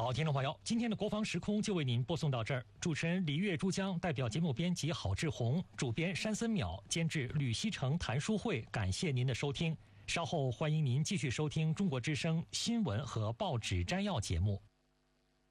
好，听众朋友，今天的国防时空就为您播送到这儿。主持人李月珠江，代表节目编辑郝志宏，主编山森淼，监制吕锡成、谭书慧，感谢您的收听。稍后欢迎您继续收听中国之声新闻和报纸摘要节目。